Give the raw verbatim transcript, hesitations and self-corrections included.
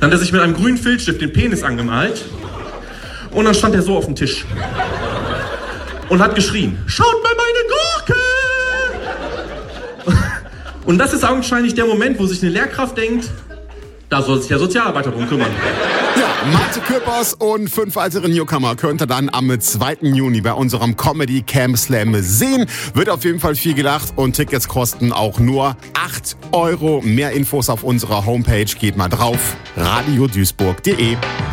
Dann hat er sich mit einem grünen Filzstift den Penis angemalt und dann stand er so auf dem Tisch und hat geschrien, schaut mal meine Gurke! Und das ist augenscheinlich der Moment, wo sich eine Lehrkraft denkt, da soll sich der Sozialarbeiter drum kümmern. Ja, Malte Küppers und fünf weitere Newcomer könnt ihr dann am zweiten Juni bei unserem Comedy Camp Slam sehen. Wird auf jeden Fall viel gelacht und Tickets kosten auch nur acht Euro. Mehr Infos auf unserer Homepage. Geht mal drauf, radio duisburg punkt de.